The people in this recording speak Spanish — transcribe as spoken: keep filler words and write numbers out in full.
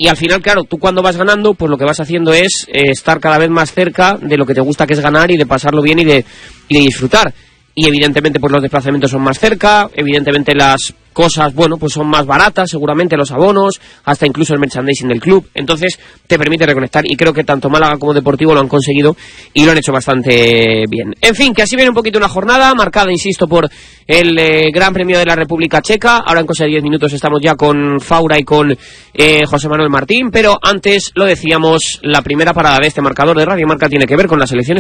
y al final, claro, tú cuando vas ganando, pues lo que vas haciendo es eh, estar cada vez más cerca de lo que te gusta, que es ganar y de pasarlo bien y de, y de disfrutar. Y evidentemente pues los desplazamientos son más cerca, evidentemente las cosas, bueno, pues son más baratas, seguramente los abonos, hasta incluso el merchandising del club, entonces te permite reconectar, y creo que tanto Málaga como Deportivo lo han conseguido y lo han hecho bastante bien. En fin, que así viene un poquito una jornada marcada, insisto, por el eh, Gran Premio de la República Checa. Ahora en cosa de diez minutos estamos ya con Faura y con eh, José Manuel Martín, pero antes lo decíamos, la primera parada de este marcador de Radio Marca tiene que ver con las elecciones